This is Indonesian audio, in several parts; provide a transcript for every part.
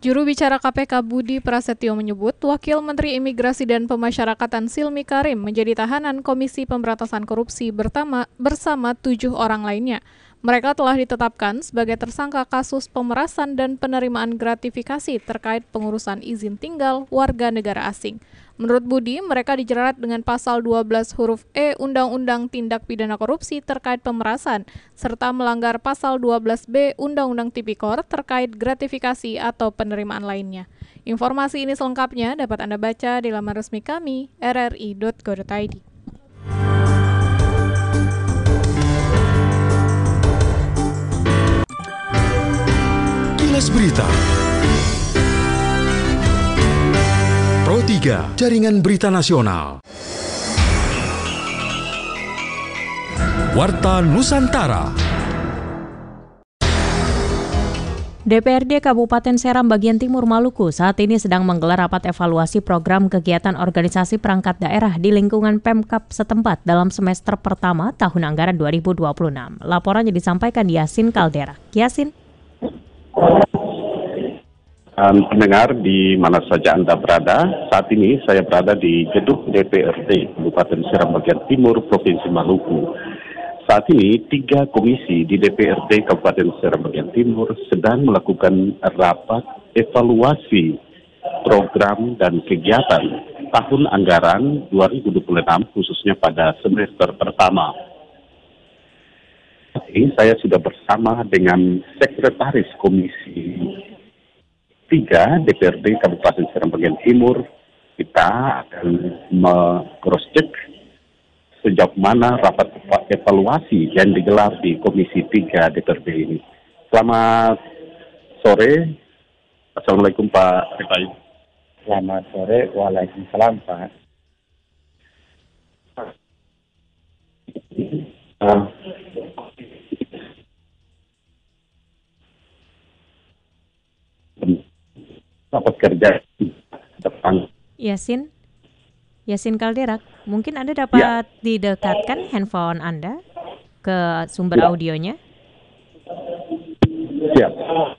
Juru bicara KPK Budi Prasetyo menyebut, Wakil Menteri Imigrasi dan Pemasyarakatan Silmi Karim menjadi tahanan Komisi Pemberantasan Korupsi bersama 7 orang lainnya. Mereka telah ditetapkan sebagai tersangka kasus pemerasan dan penerimaan gratifikasi terkait pengurusan izin tinggal warga negara asing. Menurut Budi, mereka dijerat dengan pasal 12 huruf E Undang-Undang Tindak Pidana Korupsi terkait pemerasan, serta melanggar pasal 12B Undang-Undang Tipikor terkait gratifikasi atau penerimaan lainnya. Informasi ini selengkapnya dapat Anda baca di laman resmi kami, rri.go.id. Kilas Berita Pro 3, Jaringan Berita Nasional. Warta Nusantara. DPRD Kabupaten Seram bagian Timur Maluku saat ini sedang menggelar rapat evaluasi program kegiatan organisasi perangkat daerah di lingkungan Pemkab setempat dalam semester pertama tahun anggaran 2026. Laporannya disampaikan Yasin Kaldera. Yasin. Pendengar di mana saja Anda berada, saat ini saya berada di gedung DPRD Kabupaten Seram bagian Timur Provinsi Maluku. Saat ini 3 komisi di DPRD Kabupaten Seram bagian Timur sedang melakukan rapat evaluasi program dan kegiatan tahun anggaran 2026 khususnya pada semester pertama. Ini saya sudah bersama dengan Sekretaris Komisi 3 DPRD Kabupaten Seram bagian Timur. Kita akan cross-check sejauh mana rapat evaluasi yang digelar di Komisi 3 DPRD ini. Selamat sore. Assalamualaikum Pak Rifai. Selamat sore. Waalaikumsalam Pak. Rapat kerja depan. Yasin Kalderak, mungkin Anda dapat didekatkan handphone Anda ke sumber audionya? Siap.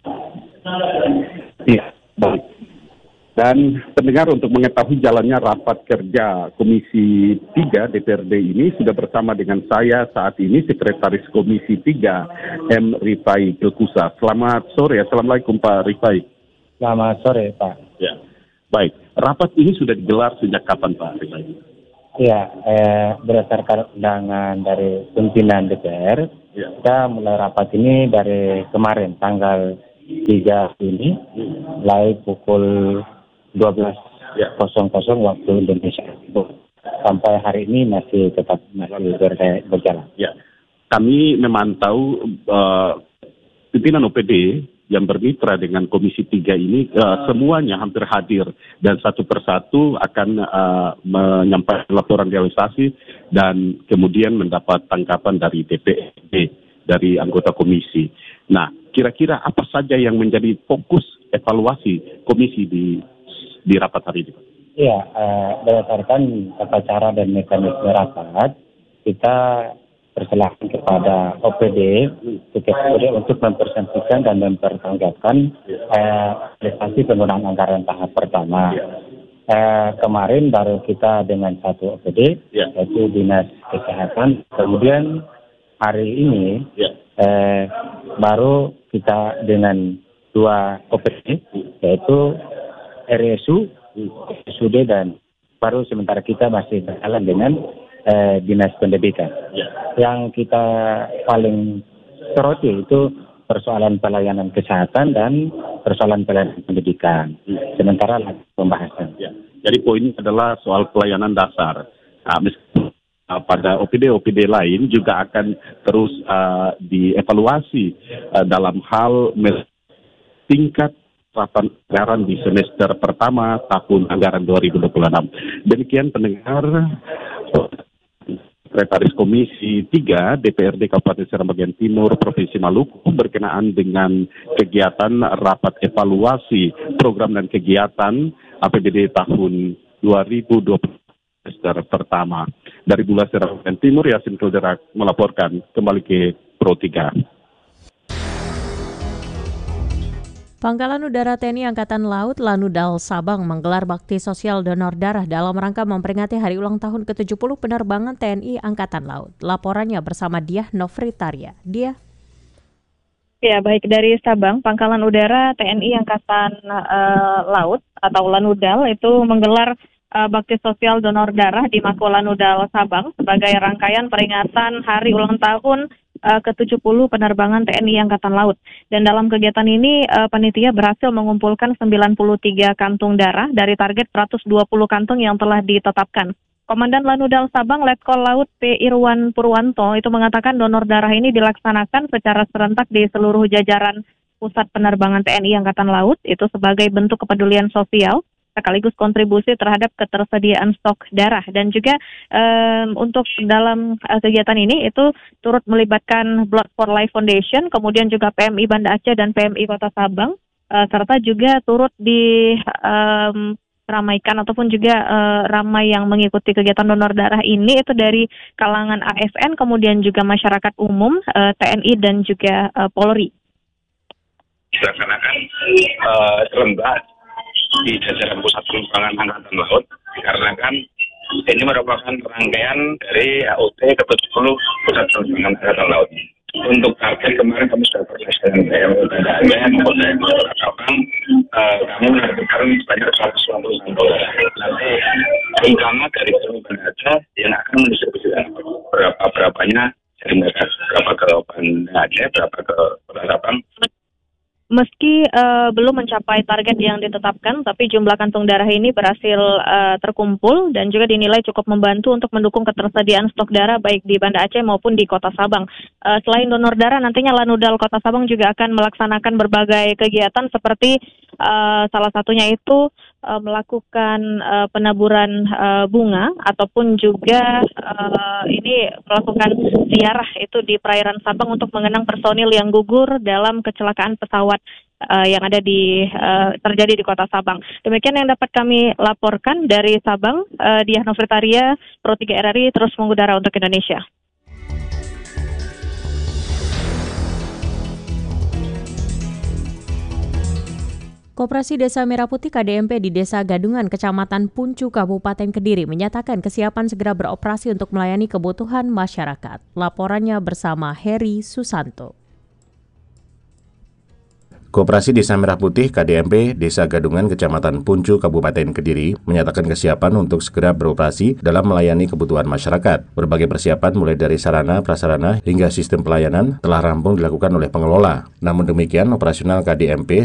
Iya, baik. Dan pendengar, untuk mengetahui jalannya rapat kerja Komisi 3 DPRD ini sudah bersama dengan saya saat ini Sekretaris Komisi 3 M. Rifai Kilkusa. Selamat sore. Assalamualaikum Pak Rifai. Selamat sore Pak. Ya, baik. Rapat ini sudah digelar sejak kapan Pak Rifai? Ya, berdasarkan undangan dari pimpinan DPR, kita mulai rapat ini dari kemarin tanggal 3 Juni, mulai pukul 12.00 waktu Indonesia. Sampai hari ini masih berjalan. Ya, kami memantau pimpinan OPD yang bermitra dengan Komisi 3 ini semuanya hampir hadir dan satu persatu akan menyampaikan laporan realisasi dan kemudian mendapat tanggapan dari DPRD, dari anggota komisi. Nah, kira-kira apa saja yang menjadi fokus evaluasi komisi di rapat hari ini? Ya, berdasarkan tata cara dan mekanisme rapat, kita persilahkan kepada OPD untuk mempresentasikan dan mempertanggungjawabkan realisasi penggunaan anggaran tahap pertama. Kemarin baru kita dengan satu OPD, yaitu Dinas Kesehatan. Kemudian hari ini baru kita dengan 2 OPD, yaitu RSU, SUD, dan baru sementara kita masih berjalan dengan Dinas Pendidikan. Yang kita paling soroti itu persoalan pelayanan kesehatan dan persoalan pelayanan pendidikan. Sementara lagi pembahasan. Jadi poinnya adalah soal pelayanan dasar. Pada OPD lain juga akan terus dievaluasi dalam hal tingkat rapan anggaran di semester pertama tahun anggaran 2026. Demikian pendengar, Sekretaris Komisi 3 DPRD Kabupaten Seram bagian Timur Provinsi Maluku berkenaan dengan kegiatan rapat evaluasi program dan kegiatan APBD tahun 2020 semester pertama. Dari Bulan Seram bagian Timur, Yasin Kaldera melaporkan kembali ke Pro 3. Pangkalan Udara TNI Angkatan Laut Lanudal Sabang menggelar bakti sosial donor darah dalam rangka memperingati hari ulang tahun ke-70 penerbangan TNI Angkatan Laut. Laporannya bersama Diah Novritarya. Diah. Ya, baik, dari Sabang, Pangkalan Udara TNI Angkatan Laut atau Lanudal itu menggelar bakti sosial donor darah di Mako Lanudal Sabang sebagai rangkaian peringatan hari ulang tahun ke-70 penerbangan TNI Angkatan Laut. Dan dalam kegiatan ini panitia berhasil mengumpulkan 93 kantung darah dari target 120 kantung yang telah ditetapkan. Komandan Lanudal Sabang Letkol Laut P. Irwan Purwanto itu mengatakan donor darah ini dilaksanakan secara serentak di seluruh jajaran pusat penerbangan TNI Angkatan Laut itu sebagai bentuk kepedulian sosial sekaligus kontribusi terhadap ketersediaan stok darah. Dan juga untuk dalam kegiatan ini itu turut melibatkan Blood for Life Foundation, kemudian juga PMI Banda Aceh dan PMI Kota Sabang, serta juga turut diramaikan ataupun juga ramai yang mengikuti kegiatan donor darah ini itu dari kalangan ASN, kemudian juga masyarakat umum, TNI dan juga Polri. Dilaksanakan serentak di jajaran pusat penerbangan Angkatan Laut dikarenakan ini merupakan rangkaian dari HUT ke-70 pusat penerbangan Angkatan Laut. Untuk target kemarin kami sudah berkoordinasi dengan PMI maupun dengan Kota Sabang, kami menargetkan sebanyak 190 sampel. Nanti terutama dari seluruh Banda yang akan mendistribusikan berapanya dari mereka, berapa ke Banda Aceh, berapa ke Kota Sabang. Meski belum mencapai target yang ditetapkan, tapi jumlah kantung darah ini berhasil terkumpul dan juga dinilai cukup membantu untuk mendukung ketersediaan stok darah baik di Banda Aceh maupun di Kota Sabang. Selain donor darah, nantinya Lanudal Kota Sabang juga akan melaksanakan berbagai kegiatan seperti salah satunya itu melakukan penaburan bunga ataupun juga ini melakukan ziarah itu di perairan Sabang untuk mengenang personil yang gugur dalam kecelakaan pesawat yang ada terjadi di Kota Sabang. Demikian yang dapat kami laporkan dari Sabang. Diah Novritarya, Pro 3 RRI terus mengudara untuk Indonesia. Koperasi Desa Merah Putih KDMP di Desa Gadungan, Kecamatan Puncu, Kabupaten Kediri menyatakan kesiapan segera beroperasi untuk melayani kebutuhan masyarakat. Laporannya bersama Heri Susanto. Koperasi Desa Merah Putih KDMP Desa Gadungan Kecamatan Puncu Kabupaten Kediri menyatakan kesiapan untuk segera beroperasi dalam melayani kebutuhan masyarakat. Berbagai persiapan mulai dari sarana, prasarana hingga sistem pelayanan telah rampung dilakukan oleh pengelola. Namun demikian operasional KDMP